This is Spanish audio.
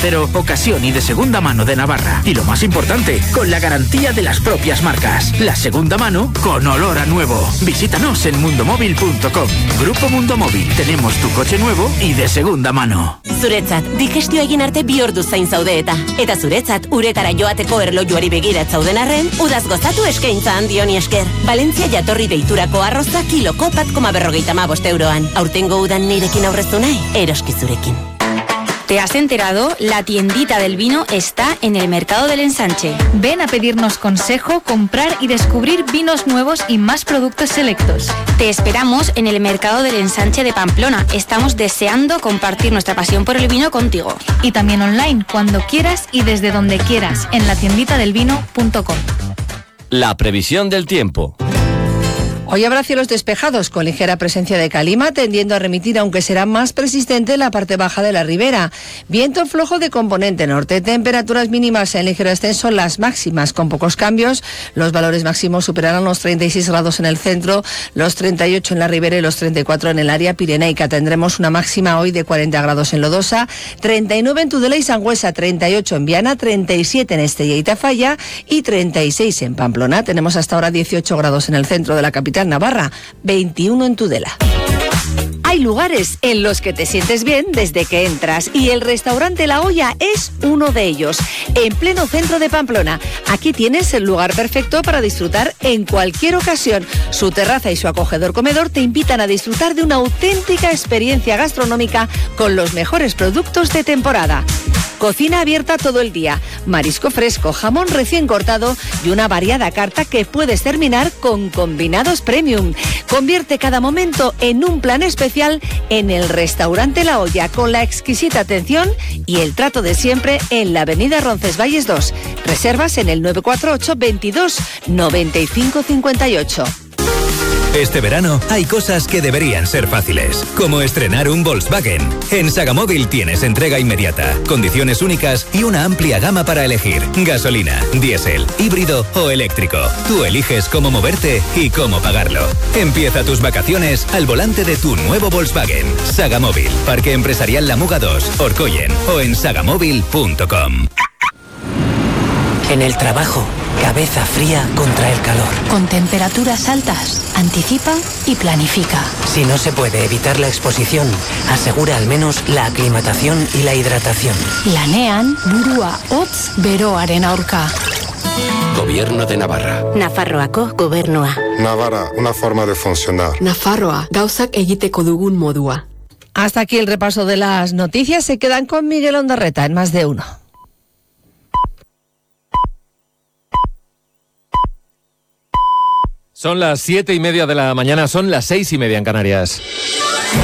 cero, ocasión y de segunda mano de Navarra. Y lo más importante, con la garantía de las propias marcas. La segunda mano con olor a nuevo. Visítanos en mundomóvil.com. Grupo Mundo Móvil. Tenemos tu coche nuevo y de segunda mano. Zuretzat, digestio egin arte 2 ordu zain zaude eta zuretzat, uretara joateko erlojuari begira zauden arren, udaz gozatu eskaintza handioni esker. Valentzia jatorri deiturako arroza kiloko 1,45 euroan. Aurtengo udan nirekin aurreztu nahi, eroski zurekin. ¿Te has enterado? La tiendita del vino está en el Mercado del Ensanche. Ven a pedirnos consejo, comprar y descubrir vinos nuevos y más productos selectos. Te esperamos en el Mercado del Ensanche de Pamplona. Estamos deseando compartir nuestra pasión por el vino contigo. Y también online, cuando quieras y desde donde quieras, en latienditadelvino.com. La previsión del tiempo. Hoy habrá cielos despejados con ligera presencia de calima, tendiendo a remitir, aunque será más persistente, la parte baja de la ribera. Viento flojo de componente norte, temperaturas mínimas en ligero ascenso, las máximas con pocos cambios. Los valores máximos superarán los 36 grados en el centro, los 38 en la ribera y los 34 en el área pirenaica. Tendremos una máxima hoy de 40 grados en Lodosa, 39 en Tudela y Sangüesa, 38 en Viana, 37 en Estella y Tafalla y 36 en Pamplona. Tenemos hasta ahora 18 grados en el centro de la capital Navarra, 21 en Tudela. Hay lugares en los que te sientes bien desde que entras y el restaurante La Olla es uno de ellos, en pleno centro de Pamplona. Aquí tienes el lugar perfecto para disfrutar en cualquier ocasión. Su terraza y su acogedor comedor te invitan a disfrutar de una auténtica experiencia gastronómica con los mejores productos de temporada. Cocina abierta todo el día, marisco fresco, jamón recién cortado y una variada carta que puedes terminar con combinados premium. Convierte cada momento en un plan especial en el restaurante La Olla, con la exquisita atención y el trato de siempre en la avenida Roncesvalles 2. Reservas en el 948 22 95 58. Este verano hay cosas que deberían ser fáciles, como estrenar un Volkswagen. En Sagamóvil tienes entrega inmediata, condiciones únicas y una amplia gama para elegir. Gasolina, diésel, híbrido o eléctrico. Tú eliges cómo moverte y cómo pagarlo. Empieza tus vacaciones al volante de tu nuevo Volkswagen. Sagamóvil, Parque Empresarial La Muga 2, Orcoyen o en sagamóvil.com. En el trabajo, cabeza fría contra el calor. Con temperaturas altas, anticipa y planifica. Si no se puede evitar la exposición, asegura al menos la aclimatación y la hidratación. Lanean, burua, hotz, beroaren aurka. Gobierno de Navarra. Nafarroako gobernua. Navarra, una forma de funcionar. Nafarroa, gauzak egiteko dugun modua. Hasta aquí el repaso de las noticias. Se quedan con Miguel Ondarreta en Más de Uno. Son las 7:30 de la mañana, son las 6:30 en Canarias.